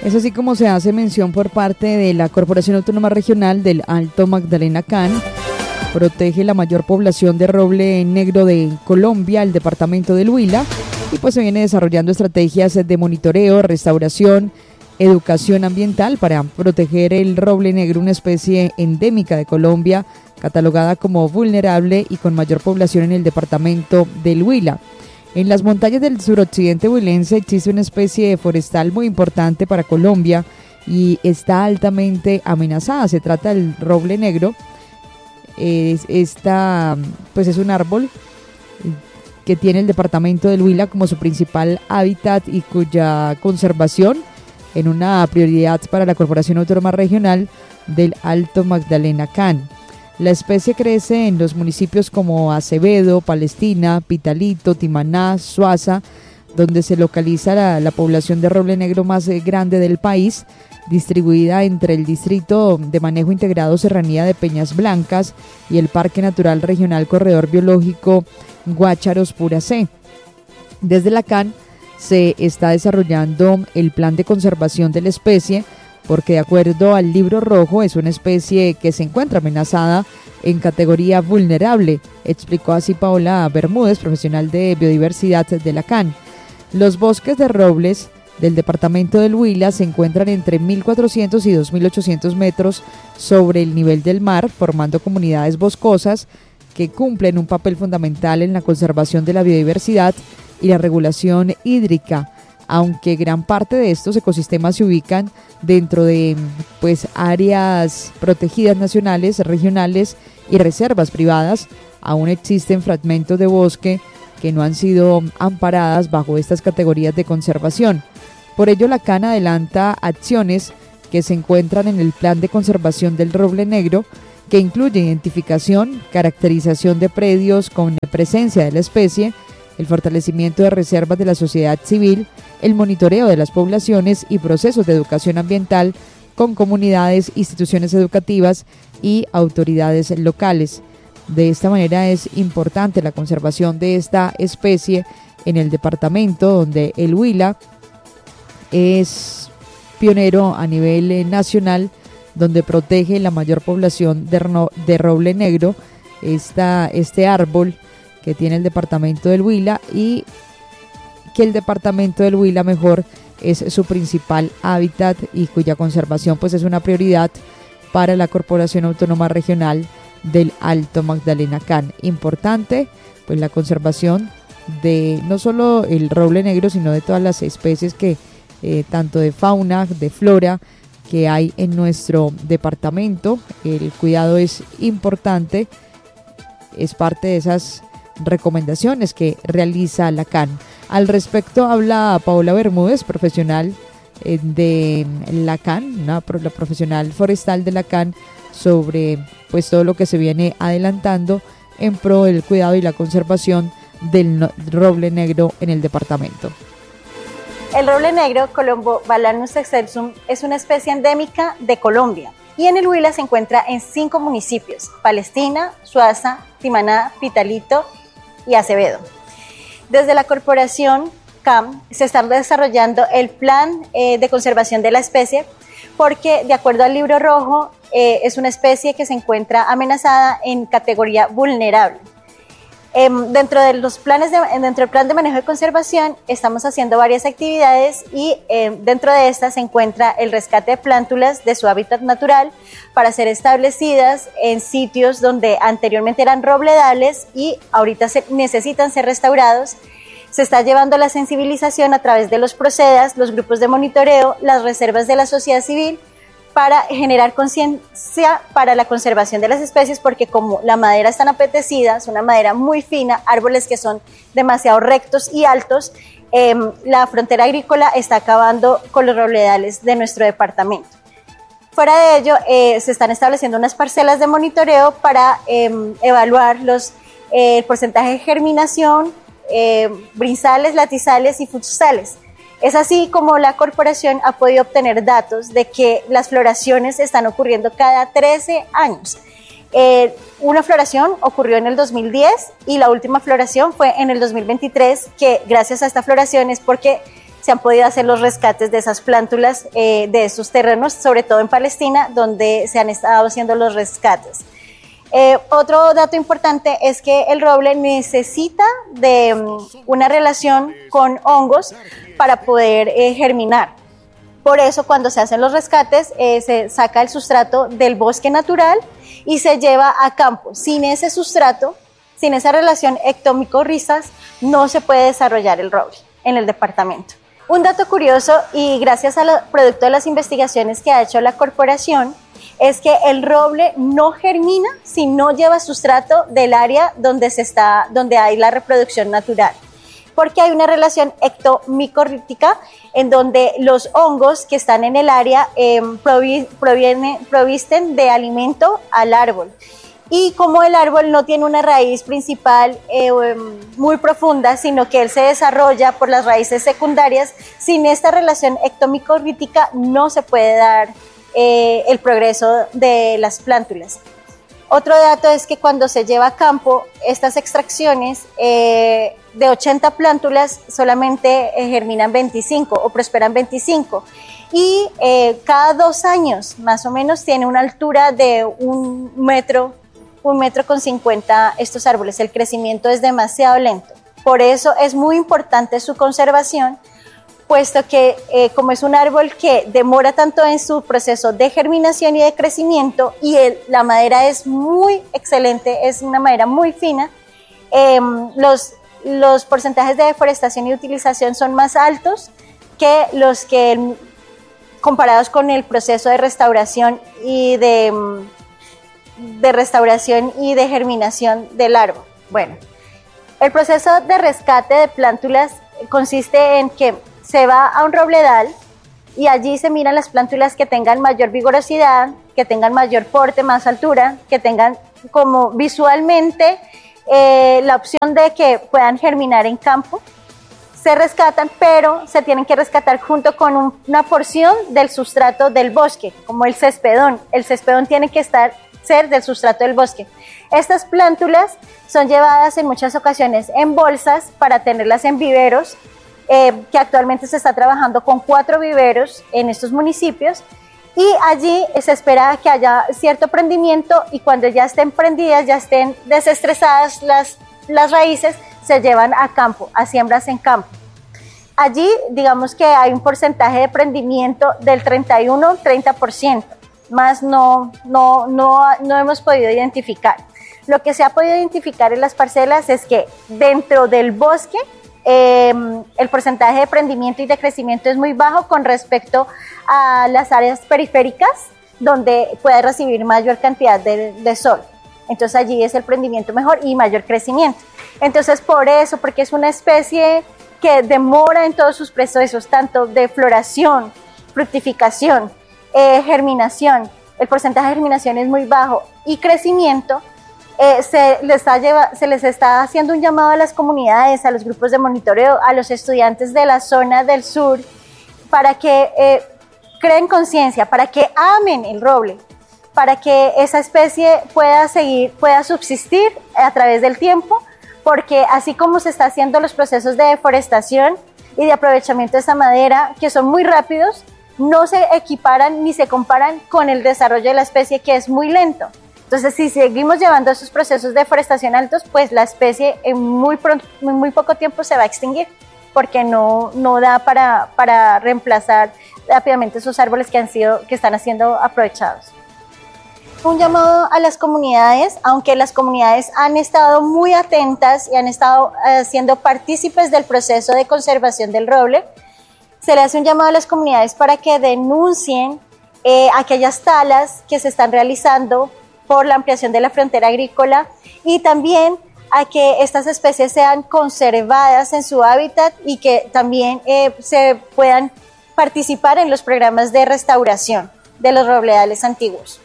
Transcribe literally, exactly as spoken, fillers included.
Es así como se hace mención por parte de la Corporación Autónoma Regional del Alto Magdalena Can. Protege la mayor población de roble negro de Colombia, el departamento del Huila, y pues se viene desarrollando estrategias de monitoreo, restauración, educación ambiental para proteger el roble negro, una especie endémica de Colombia, catalogada como vulnerable y con mayor población en el departamento del Huila. En las montañas del suroccidente huilense existe una especie forestal muy importante para Colombia y está altamente amenazada. Se trata del roble negro. Es, esta, pues es un árbol que tiene el departamento del Huila como su principal hábitat y cuya conservación en una prioridad para la Corporación Autónoma Regional del Alto Magdalena Can. La especie crece en los municipios como Acevedo, Palestina, Pitalito, Timaná, Suaza, donde se localiza la, la población de roble negro más grande del país, distribuida entre el Distrito de Manejo Integrado Serranía de Peñas Blancas y el Parque Natural Regional Corredor Biológico Guácharos Puracé. Desde la Can se está desarrollando el plan de conservación de la especie, porque de acuerdo al Libro Rojo es una especie que se encuentra amenazada en categoría vulnerable, explicó así Paola Bermúdez, profesional de biodiversidad de la Can. Los bosques de robles del departamento del Huila se encuentran entre mil cuatrocientos y dos mil ochocientos metros sobre el nivel del mar, formando comunidades boscosas que cumplen un papel fundamental en la conservación de la biodiversidad y la regulación hídrica, aunque gran parte de estos ecosistemas se ubican dentro de pues, áreas protegidas nacionales, regionales y reservas privadas. Aún existen fragmentos de bosque que no han sido amparadas bajo estas categorías de conservación. Por ello, la Can adelanta acciones que se encuentran en el Plan de Conservación del Roble Negro, que incluye identificación, caracterización de predios con presencia de la especie, el fortalecimiento de reservas de la sociedad civil, el monitoreo de las poblaciones y procesos de educación ambiental con comunidades, instituciones educativas y autoridades locales. De esta manera es importante la conservación de esta especie en el departamento, donde el Huila es pionero a nivel nacional, donde protege la mayor población de, ro- de roble negro, esta, este árbol que tiene el departamento del Huila, y que el departamento del Huila mejor es su principal hábitat y cuya conservación pues es una prioridad para la Corporación Autónoma Regional del Alto Magdalena Can. Importante pues la conservación de no solo el roble negro, sino de todas las especies que eh, tanto de fauna, de flora que hay en nuestro departamento. El cuidado es importante, es parte de esas recomendaciones que realiza la Can. Al respecto habla Paola Bermúdez, profesional eh, de la Can, una la profesional forestal de la Can, sobre pues todo lo que se viene adelantando en pro del cuidado y la conservación del no, roble negro en el departamento. El roble negro, Colombo balanus excelsum, es una especie endémica de Colombia y en el Huila se encuentra en cinco municipios: Palestina, Suaza, Timaná, Pitalito y Acevedo. Desde la Corporación C A M se está desarrollando el plan eh, de conservación de la especie, porque de acuerdo al Libro Rojo eh, es una especie que se encuentra amenazada en categoría vulnerable. Eh, dentro de los planes de, dentro del plan de manejo de conservación estamos haciendo varias actividades y eh, dentro de estas se encuentra el rescate de plántulas de su hábitat natural para ser establecidas en sitios donde anteriormente eran robledales y ahorita se, necesitan ser restaurados. Se está llevando la sensibilización a través de los procedas, los grupos de monitoreo, las reservas de la sociedad civil, para generar conciencia para la conservación de las especies, porque como la madera es tan apetecida, es una madera muy fina, árboles que son demasiado rectos y altos, eh, la frontera agrícola está acabando con los robledales de nuestro departamento. Fuera de ello, eh, se están estableciendo unas parcelas de monitoreo para eh, evaluar los, eh, el porcentaje de germinación, eh, brinzales, latizales y futsales. Es así como la corporación ha podido obtener datos de que las floraciones están ocurriendo cada trece años. Eh, una floración ocurrió en el dos mil diez y la última floración fue en el dos mil veintitrés, que gracias a esta floración es porque se han podido hacer los rescates de esas plántulas eh, de esos terrenos, sobre todo en Palestina, donde se han estado haciendo los rescates. Eh, otro dato importante es que el roble necesita de um, una relación con hongos para poder eh, germinar. Por eso cuando se hacen los rescates eh, se saca el sustrato del bosque natural y se lleva a campo. Sin ese sustrato, sin esa relación ectomicorrizas, no se puede desarrollar el roble en el departamento. Un dato curioso, y gracias al producto de las investigaciones que ha hecho la corporación, es que el roble no germina si no lleva sustrato del área donde, se está, donde hay la reproducción natural, porque hay una relación ectomicorrítica en donde los hongos que están en el área eh, provi, proviene, provisten de alimento al árbol. Y como el árbol no tiene una raíz principal eh, muy profunda, sino que él se desarrolla por las raíces secundarias, sin esta relación ectomicorrítica no se puede dar eh, el progreso de las plántulas. Otro dato es que cuando se lleva a campo estas extracciones, eh, de ochenta plántulas solamente eh, germinan veinticinco o prosperan veinticinco. Y eh, cada dos años más o menos tiene una altura de un metro, un metro con cincuenta estos árboles. El crecimiento es demasiado lento. Por eso es muy importante su conservación, puesto que eh, como es un árbol que demora tanto en su proceso de germinación y de crecimiento, y el, la madera es muy excelente, es una madera muy fina, eh, los, los porcentajes de deforestación y utilización son más altos que los que comparados con el proceso de restauración y de, de restauración y de germinación del árbol. Bueno, el proceso de rescate de plántulas consiste en que se va a un robledal y allí se miran las plántulas que tengan mayor vigorosidad, que tengan mayor porte, más altura, que tengan como visualmente eh, la opción de que puedan germinar en campo. Se rescatan, pero se tienen que rescatar junto con un, una porción del sustrato del bosque, como el cespedón. El cespedón tiene que estar, ser del sustrato del bosque. Estas plántulas son llevadas en muchas ocasiones en bolsas para tenerlas en viveros, Eh, que actualmente se está trabajando con cuatro viveros en estos municipios, y allí se espera que haya cierto prendimiento, y cuando ya estén prendidas, ya estén desestresadas las, las raíces, se llevan a campo, a siembras en campo. Allí digamos que hay un porcentaje de prendimiento del treinta y uno a treinta por ciento, más no, no, no, no hemos podido identificar. Lo que se ha podido identificar en las parcelas es que dentro del bosque Eh, el porcentaje de prendimiento y de crecimiento es muy bajo con respecto a las áreas periféricas, donde puede recibir mayor cantidad de, de sol. Entonces allí es el prendimiento mejor y mayor crecimiento. Entonces por eso, porque es una especie que demora en todos sus procesos, tanto de floración, fructificación, eh, germinación, el porcentaje de germinación es muy bajo, y crecimiento, Eh, se, les está lleva, se les está haciendo un llamado a las comunidades, a los grupos de monitoreo, a los estudiantes de la zona del sur, para que eh, creen conciencia, para que amen el roble, para que esa especie pueda seguir, pueda subsistir a través del tiempo, porque así como se está haciendo los procesos de deforestación y de aprovechamiento de esa madera, que son muy rápidos, no se equiparan ni se comparan con el desarrollo de la especie, que es muy lento. Entonces, si seguimos llevando esos procesos de deforestación altos, pues la especie en muy, pronto, en muy poco tiempo se va a extinguir, porque no, no da para, para reemplazar rápidamente esos árboles que, han sido, que están siendo aprovechados. Un llamado a las comunidades, aunque las comunidades han estado muy atentas y han estado eh, siendo partícipes del proceso de conservación del roble, se le hace un llamado a las comunidades para que denuncien eh, aquellas talas que se están realizando por la ampliación de la frontera agrícola, y también a que estas especies sean conservadas en su hábitat y que también eh, se puedan participar en los programas de restauración de los robledales antiguos.